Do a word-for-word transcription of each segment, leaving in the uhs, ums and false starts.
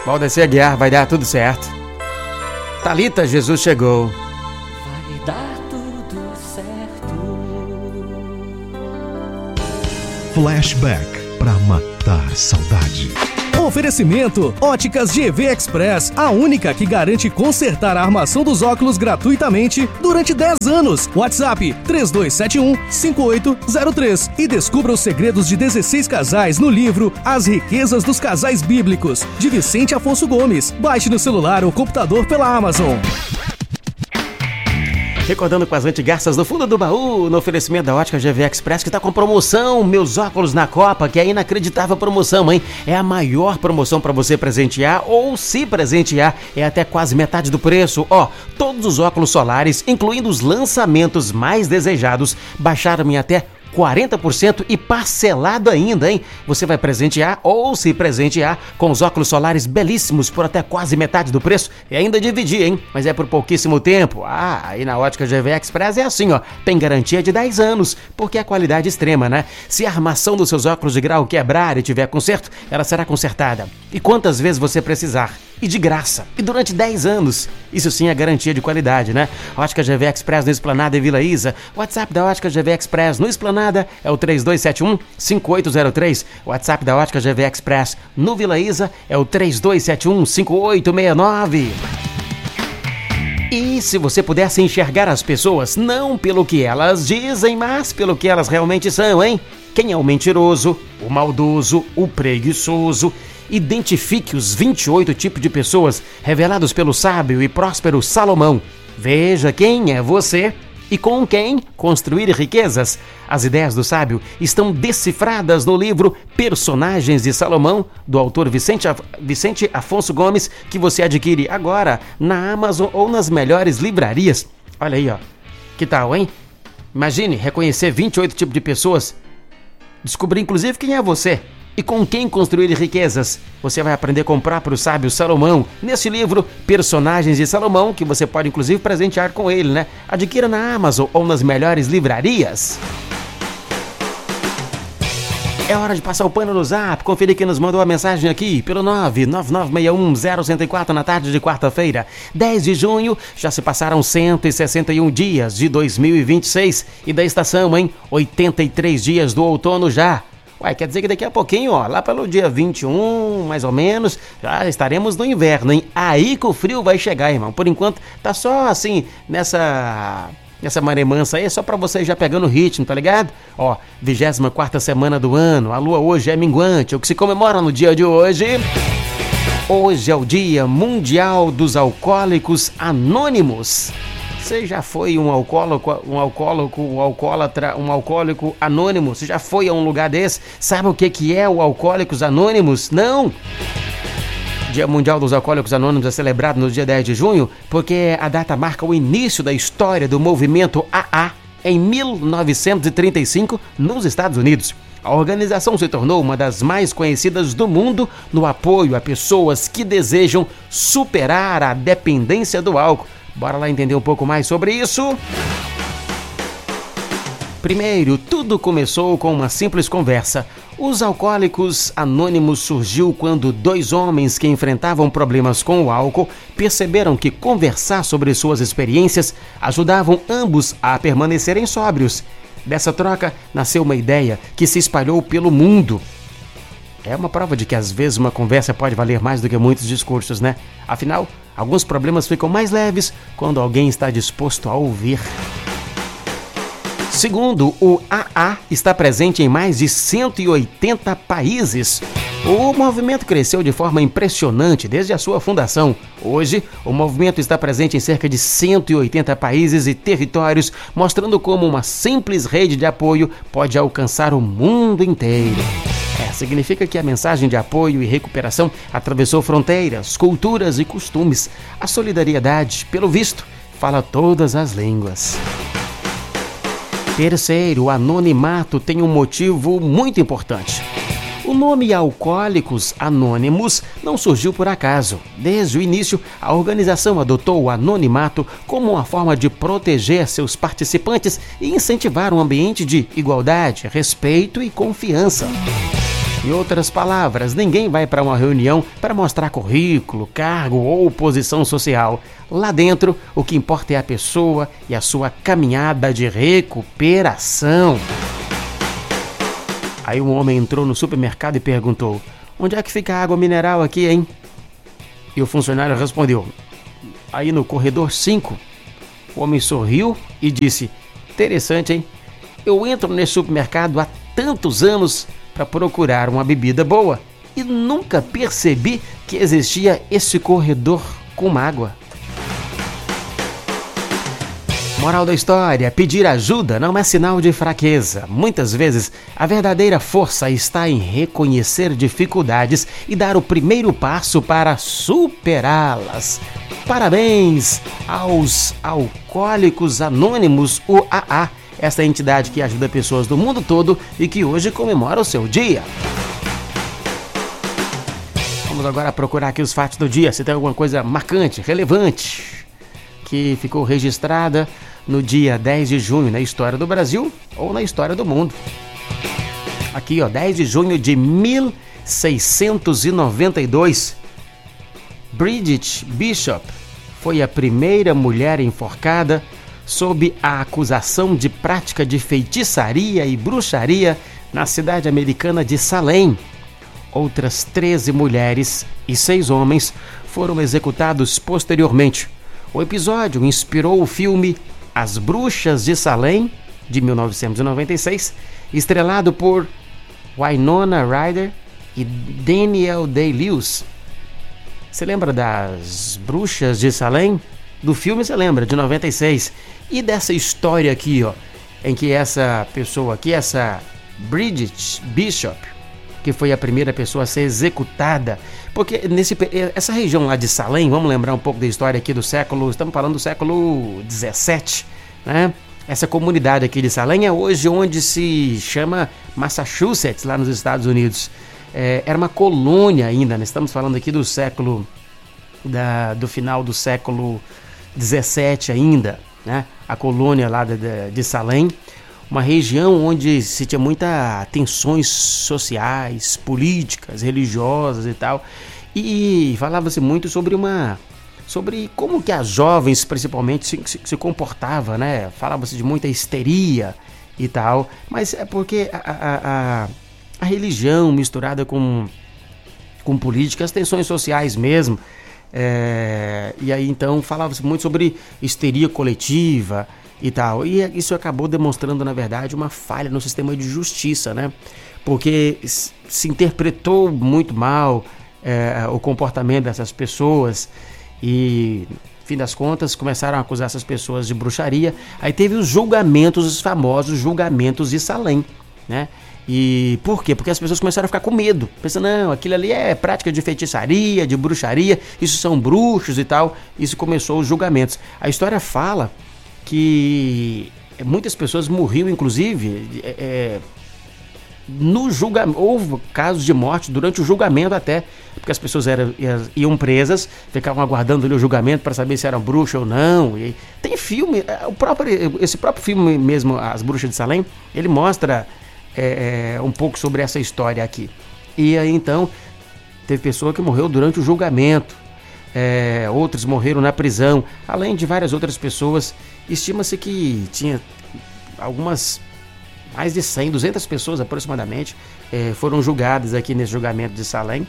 Valdeci Aguiar, vai dar tudo certo. Thalita, Jesus chegou. Vai dar tudo certo. Flashback pra matar a saudade. Oferecimento Óticas G V Express, a única que garante consertar a armação dos óculos gratuitamente durante dez anos. WhatsApp três dois sete um, cinco oito zero três e descubra os segredos de dezesseis casais no livro As Riquezas dos Casais Bíblicos, de Vicente Afonso Gomes. Baixe no celular ou computador pela Amazon. Recordando com as antigarças do fundo do baú, no oferecimento da Ótica G V Express, que tá com promoção, meus óculos na Copa, que é inacreditável promoção, hein? É a maior promoção para você presentear ou se presentear, é até quase metade do preço. Ó, todos os óculos solares, incluindo os lançamentos mais desejados, baixaram em até quarenta por cento e parcelado ainda, hein? Você vai presentear ou se presentear com os óculos solares belíssimos por até quase metade do preço e ainda dividir, hein? Mas é por pouquíssimo tempo. Ah, aí na Ótica G V Express é assim, ó. Tem garantia de dez anos, porque é qualidade extrema, né? Se a armação dos seus óculos de grau quebrar e tiver conserto, ela será consertada. E quantas vezes você precisar. E de graça. E durante dez anos. Isso sim é garantia de qualidade, né? Ótica G V Express no Esplanada e Vila Isa. WhatsApp da Ótica G V Express no Esplanada é o três dois sete um, cinco oito zero três. WhatsApp da Ótica G V Express no Vila Isa é o três dois sete um, cinco oito seis nove. E se você pudesse enxergar as pessoas não pelo que elas dizem, mas pelo que elas realmente são, hein? Quem é o mentiroso, o maldoso, o preguiçoso? Identifique os vinte e oito tipos de pessoas revelados pelo sábio e próspero Salomão. Veja quem é você e com quem construir riquezas. As ideias do sábio estão decifradas no livro Personagens de Salomão, do autor Vicente, Af- Vicente Afonso Gomes, que você adquire agora na Amazon ou nas melhores livrarias. Olha aí, ó. Que tal, hein? Imagine reconhecer vinte e oito tipos de pessoas, descobrir inclusive quem é você e com quem construir riquezas. Você vai aprender com o próprio sábio Salomão nesse livro Personagens de Salomão, que você pode inclusive presentear com ele, né? Adquira na Amazon ou nas melhores livrarias. É hora de passar o pano no Zap. Conferir quem nos mandou a mensagem aqui pelo nove nove nove seis um zero um quatro na tarde de quarta-feira, dez de junho. Já se passaram cento e sessenta e um dias de dois mil e vinte e seis e da estação, hein? oitenta e três dias do outono já. Ué, quer dizer que daqui a pouquinho, ó, lá pelo dia vinte e um, mais ou menos, já estaremos no inverno, hein? Aí que o frio vai chegar, irmão. Por enquanto, tá só assim, nessa... Essa maremança aí é só pra vocês já pegando o ritmo, tá ligado? Ó, vigésima quarta semana do ano, a lua hoje é minguante, o que se comemora no dia de hoje... Hoje é o Dia Mundial dos Alcoólicos Anônimos. Você já foi um alcoólico, um alcoólico, um alcoólatra, um alcoólico anônimo? Você já foi a um lugar desse? Sabe o que que é o Alcoólicos Anônimos? Não! Dia Mundial dos Alcoólicos Anônimos é celebrado no dia dez de junho porque a data marca o início da história do movimento A A em mil novecentos e trinta e cinco nos Estados Unidos. A organização se tornou uma das mais conhecidas do mundo no apoio a pessoas que desejam superar a dependência do álcool. Bora lá entender um pouco mais sobre isso? Primeiro, tudo começou com uma simples conversa. Os Alcoólicos Anônimos surgiu quando dois homens que enfrentavam problemas com o álcool perceberam que conversar sobre suas experiências ajudavam ambos a permanecerem sóbrios. Dessa troca, nasceu uma ideia que se espalhou pelo mundo. É uma prova de que às vezes uma conversa pode valer mais do que muitos discursos, né? Afinal, alguns problemas ficam mais leves quando alguém está disposto a ouvir. Segundo, o A A está presente em mais de cento e oitenta países. O movimento cresceu de forma impressionante desde a sua fundação. Hoje, o movimento está presente em cerca de cento e oitenta países e territórios, mostrando como uma simples rede de apoio pode alcançar o mundo inteiro. É, significa que a mensagem de apoio e recuperação atravessou fronteiras, culturas e costumes. A solidariedade, pelo visto, fala todas as línguas. Terceiro, o anonimato tem um motivo muito importante. O nome Alcoólicos Anônimos não surgiu por acaso. Desde o início, a organização adotou o anonimato como uma forma de proteger seus participantes e incentivar um ambiente de igualdade, respeito e confiança. Em outras palavras, ninguém vai para uma reunião para mostrar currículo, cargo ou posição social. Lá dentro, o que importa é a pessoa e a sua caminhada de recuperação. Aí um homem entrou no supermercado e perguntou: onde é que fica a água mineral aqui, hein? E o funcionário respondeu: aí no corredor cinco. O homem sorriu e disse: interessante, hein? Eu entro nesse supermercado há tantos anos para procurar uma bebida boa e nunca percebi que existia esse corredor com água. Moral da história: pedir ajuda não é sinal de fraqueza. Muitas vezes, a verdadeira força está em reconhecer dificuldades e dar o primeiro passo para superá-las. Parabéns aos Alcoólicos Anônimos, o A A, esta entidade que ajuda pessoas do mundo todo e que hoje comemora o seu dia. Vamos agora procurar aqui os fatos do dia, se tem alguma coisa marcante, relevante, que ficou registrada no dia dez de junho na história do Brasil ou na história do mundo. Aqui, ó, dez de junho de mil seiscentos e noventa e dois, Bridget Bishop foi a primeira mulher enforcada sob a acusação de prática de feitiçaria e bruxaria na cidade americana de Salem. Outras treze mulheres e seis homens foram executados posteriormente. O episódio inspirou o filme As Bruxas de Salem, de mil novecentos e noventa e seis, estrelado por Winona Ryder e Daniel Day-Lewis. Você lembra das Bruxas de Salem? Do filme você lembra, de noventa e seis. E dessa história aqui, ó, em que essa pessoa aqui, essa Bridget Bishop, que foi a primeira pessoa a ser executada, porque nesse, essa região lá de Salem, vamos lembrar um pouco da história aqui do século, estamos falando do século dezessete, né? Essa comunidade aqui de Salem é hoje onde se chama Massachusetts, lá nos Estados Unidos. É, era uma colônia ainda, né? Estamos falando aqui do século, da, do final do século dezessete ainda, né? A colônia lá de, de, de Salem, uma região onde se tinha muitas tensões sociais, políticas, religiosas e tal, e falava-se muito sobre uma, sobre como que as jovens principalmente se, se, se comportavam, né? Falava-se de muita histeria e tal, mas é porque a, a, a, a religião misturada com, com política, as tensões sociais mesmo. É, e aí então falava-se muito sobre histeria coletiva e tal, e isso acabou demonstrando na verdade uma falha no sistema de justiça, né? Porque se interpretou muito mal é, o comportamento dessas pessoas e, no fim das contas, começaram a acusar essas pessoas de bruxaria. Aí teve os julgamentos, os famosos julgamentos de Salem, né? E por quê? Porque as pessoas começaram a ficar com medo, pensando, não, aquilo ali é prática de feitiçaria, de bruxaria, isso são bruxos e tal. Isso começou os julgamentos. A história fala que muitas pessoas morriam, inclusive, é, no julgamento. Houve casos de morte durante o julgamento até, porque as pessoas eram, iam presas, ficavam aguardando ali o julgamento para saber se eram bruxas ou não. E tem filme, o próprio, esse próprio filme mesmo, As Bruxas de Salem, ele mostra É, um pouco sobre essa história aqui. E aí então teve pessoa que morreu durante o julgamento, é, outros morreram na prisão, além de várias outras pessoas. Estima-se que tinha algumas, mais de cem, duzentas pessoas aproximadamente é, foram julgadas aqui nesse julgamento de Salem,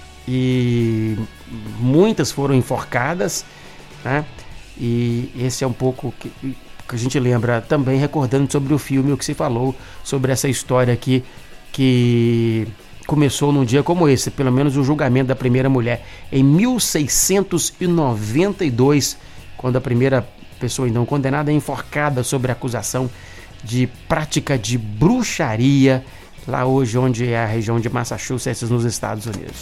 e muitas foram enforcadas, né? E esse é um pouco que que a gente lembra também, recordando sobre o filme, o que se falou sobre essa história aqui, que começou num dia como esse, pelo menos o julgamento da primeira mulher, em mil seiscentos e noventa e dois, quando a primeira pessoa então condenada é enforcada sobre a acusação de prática de bruxaria, lá hoje onde é a região de Massachusetts, nos Estados Unidos.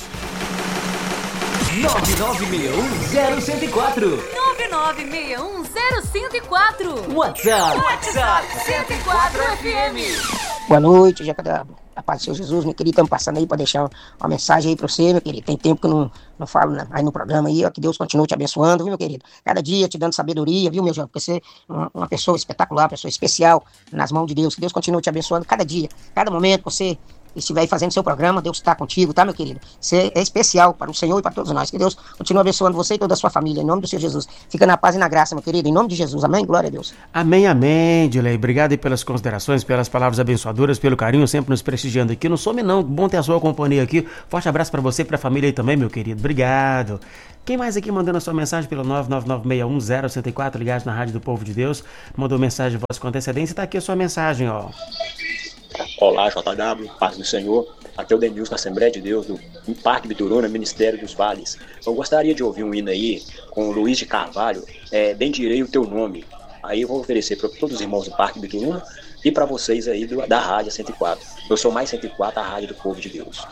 nove nove seis um zero um zero quatro. nove nove seis um zero cinco quatro. WhatsApp. WhatsApp cento e quatro F M. Boa noite, já da a paz do Senhor Jesus, meu querido, estamos passando aí para deixar uma mensagem aí para você, meu querido. Tem tempo que eu não, não falo né, aí no programa aí, ó, que Deus continue te abençoando, viu, meu querido? Cada dia te dando sabedoria, viu, meu jovem? Porque você é uma, uma pessoa espetacular, uma pessoa especial nas mãos de Deus. Que Deus continue te abençoando cada dia, cada momento, você estiver aí fazendo seu programa, Deus está contigo, tá, meu querido? Você é especial para o Senhor e para todos nós. Que Deus continue abençoando você e toda a sua família, em nome do Senhor Jesus. Fica na paz e na graça, meu querido, em nome de Jesus. Amém? Glória a Deus. Amém, amém, Dilei. Obrigado aí pelas considerações, pelas palavras abençoadoras, pelo carinho, sempre nos prestigiando aqui. Não some não, bom ter a sua companhia aqui. Forte abraço para você e para a família aí também, meu querido. Obrigado. Quem mais aqui mandando a sua mensagem pelo nove nove nove seis um zero um quatro, ligado na Rádio do Povo de Deus, mandou mensagem de voz com antecedência, tá aqui a sua mensagem, ó. Olá, J W, paz do Senhor. Aqui é o Denilson da Assembleia de Deus, do Parque Bituruna, Ministério dos Vales. Eu gostaria de ouvir um hino aí com o Luiz de Carvalho, é, Bendirei o Teu Nome. Aí eu vou oferecer para todos os irmãos do Parque Bituruna e para vocês aí do, da Rádio cento e quatro. Eu sou mais cento e quatro, a Rádio do Povo de Deus.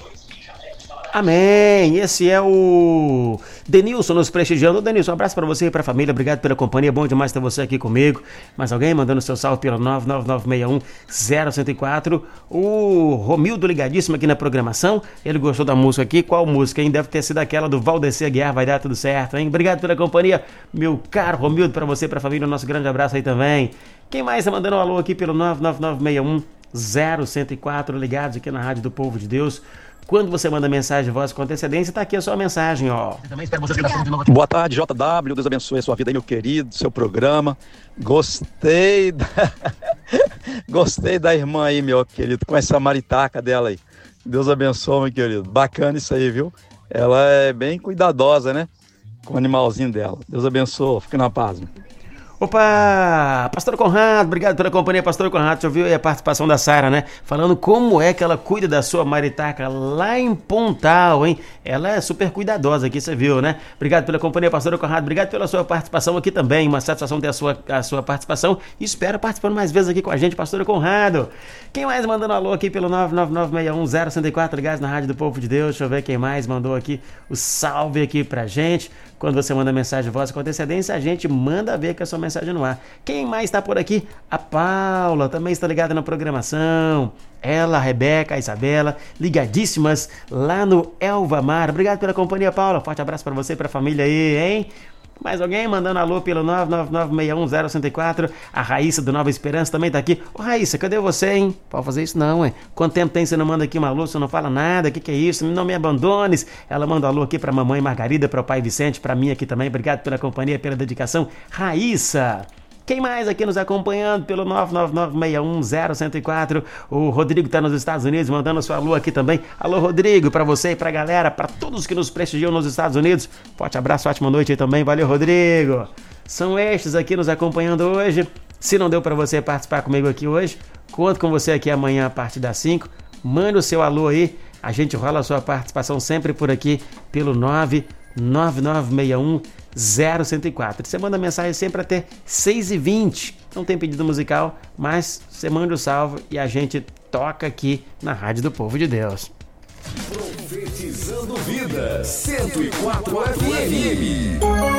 Amém, esse é o Denilson nos prestigiando. Denilson, um abraço para você e para a família, obrigado pela companhia, bom demais ter você aqui comigo. Mais alguém mandando seu salve pelo nove nove nove seis um zero um quatro. O Romildo ligadíssimo aqui na programação, ele gostou da música aqui. Qual música, hein? Deve ter sido aquela do Valdeci Aguiar, vai dar tudo certo, hein? Obrigado pela companhia, meu caro Romildo, para você e para a família, um nosso grande abraço aí também. Quem mais está mandando um alô aqui pelo nove nove nove seis um zero um quatro, ligados aqui na Rádio do Povo de Deus? Quando você manda mensagem de voz com antecedência, tá aqui a sua mensagem, ó. Boa tarde, J W, Deus abençoe a sua vida aí, meu querido, seu programa. Gostei da... Gostei da irmã aí, meu querido, com essa maritaca dela aí. Deus abençoe, meu querido. Bacana isso aí, viu? Ela é bem cuidadosa, né? Com o animalzinho dela. Deus abençoe, fique na paz, meu. Opa, Pastor Conrado, obrigado pela companhia, Pastor Conrado. Você ouviu aí a participação da Sara, né? Falando como é que ela cuida da sua maritaca lá em Pontal, hein? Ela é super cuidadosa aqui, você viu, né? Obrigado pela companhia, Pastor Conrado. Obrigado pela sua participação aqui também. Uma satisfação ter a sua, a sua participação. E espero participando mais vezes aqui com a gente, Pastor Conrado. Quem mais mandando alô aqui pelo nove nove nove seis um zero um quatro, ligados na Rádio do Povo de Deus? Deixa eu ver quem mais mandou aqui o salve aqui pra gente. Quando você manda mensagem de voz com antecedência, a gente manda ver que a sua mensagem no ar. Quem mais está por aqui? A Paula, também está ligada na programação. Ela, a Rebeca, a Isabela, ligadíssimas lá no Elva Mar. Obrigado pela companhia, Paula. Forte abraço para você e para a família aí, hein? Mais alguém mandando alô pelo nove nove nove seis um zero um quatro. A Raíssa do Nova Esperança também tá aqui. Ô Raíssa, cadê você, hein? Pode fazer isso não, hein? Quanto tempo tem você não manda aqui uma alô, você não fala nada? O que que é isso? Não me abandones. Ela manda alô aqui pra mamãe Margarida, para o pai Vicente, pra mim aqui também. Obrigado pela companhia, pela dedicação. Raíssa. Quem mais aqui nos acompanhando pelo nove nove nove seis um zero um quatro? O Rodrigo está nos Estados Unidos, mandando sua alô aqui também. Alô, Rodrigo, para você e para a galera, para todos que nos prestigiam nos Estados Unidos. Forte abraço, ótima noite aí também. Valeu, Rodrigo. São estes aqui nos acompanhando hoje. Se não deu para você participar comigo aqui hoje, conto com você aqui amanhã a partir das cinco. Manda o seu alô aí. A gente rola a sua participação sempre por aqui pelo nove nove nove seis um zero um quatro. Você manda mensagem sempre até seis e vinte. Não tem pedido musical, mas você manda o salve e a gente toca aqui na Rádio do Povo de Deus. Profetizando Vida, cento e quatro F M.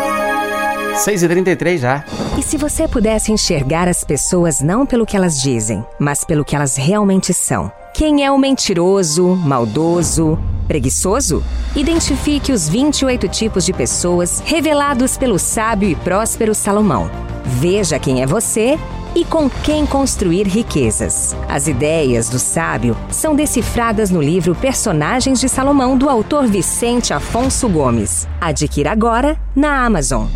seis e trinta e três já. E se você pudesse enxergar as pessoas não pelo que elas dizem, mas pelo que elas realmente são? Quem é o mentiroso, maldoso, preguiçoso? Identifique os vinte e oito tipos de pessoas revelados pelo sábio e próspero Salomão. Veja quem é você e com quem construir riquezas. As ideias do sábio são decifradas no livro Personagens de Salomão, do autor Vicente Afonso Gomes. Adquira agora na Amazon.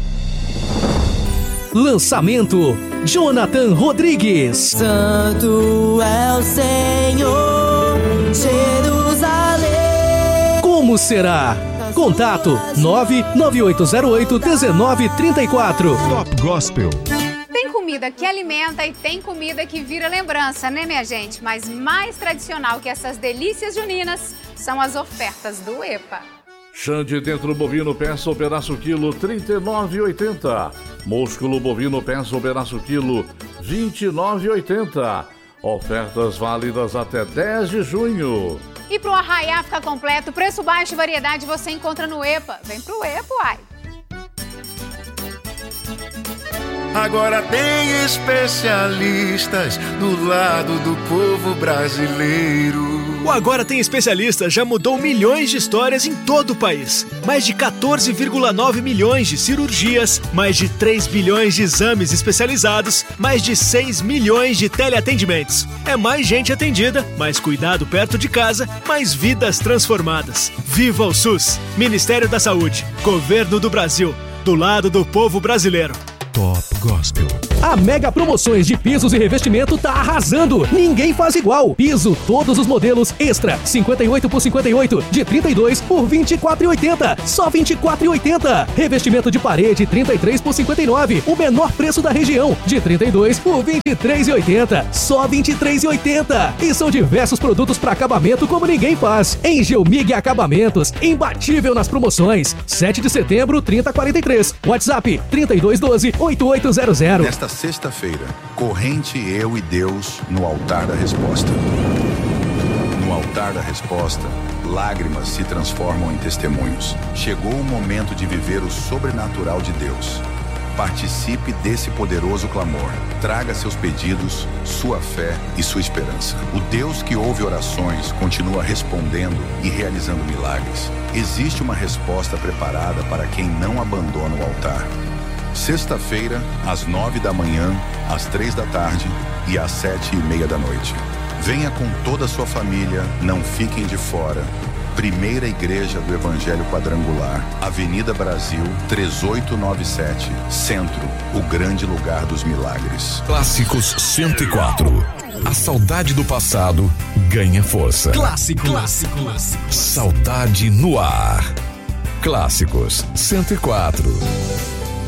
Lançamento: Jonathan Rodrigues. Santo é o Senhor, Jerusalém. Como será? Contato nove nove oito zero oito um nove três quatro. Top Gospel. Tem comida que alimenta e tem comida que vira lembrança, né, minha gente? Mas mais tradicional que essas delícias juninas são as ofertas do EPA. Xande dentro bovino peça ou pedaço quilo trinta e nove reais e oitenta centavos. Músculo bovino peça ou pedaço quilo vinte e nove reais e oitenta centavos. Ofertas válidas até dez de junho. E pro arraiá ficar completo, preço baixo e variedade você encontra no EPA. Vem pro EPA, uai. Agora tem especialistas do lado do povo brasileiro. O Agora Tem Especialista já mudou milhões de histórias em todo o país. Mais de quatorze vírgula nove milhões de cirurgias, mais de três bilhões de exames especializados, mais de seis milhões de teleatendimentos. É mais gente atendida, mais cuidado perto de casa, mais vidas transformadas. Viva o SUS! Ministério da Saúde, Governo do Brasil, do lado do povo brasileiro. Top Gospel. A Mega Promoções de pisos e revestimento tá arrasando. Ninguém faz igual. Piso, todos os modelos extra, cinquenta e oito por cinquenta e oito, de trinta e dois por vinte e quatro e oitenta. Só vinte e quatro e oitenta. Revestimento de parede, trinta e três por cinquenta e nove, o menor preço da região, de trinta e dois por vinte e três e oitenta. Só vinte e três e oitenta. E são diversos produtos para acabamento como ninguém faz. Em Geomig Acabamentos, imbatível nas promoções. sete de setembro, trinta e quarenta e três. WhatsApp trinta e dois doze, oitenta e oito zero zero. Nesta sexta-feira, corrente eu e Deus no altar da resposta. No altar da resposta, lágrimas se transformam em testemunhos. Chegou o momento de viver o sobrenatural de Deus. Participe desse poderoso clamor. Traga seus pedidos, sua fé e sua esperança. O Deus que ouve orações continua respondendo e realizando milagres. Existe uma resposta preparada para quem não abandona o altar. Sexta-feira, às nove da manhã, às três da tarde e às sete e meia da noite. Venha com toda a sua família, não fiquem de fora. Primeira Igreja do Evangelho Quadrangular, Avenida Brasil, três oito nove sete, Centro, o grande lugar dos milagres. Clássicos cento e quatro. A saudade do passado ganha força. Clássico, clássico, clássico. Saudade no ar. Clássicos cento e quatro.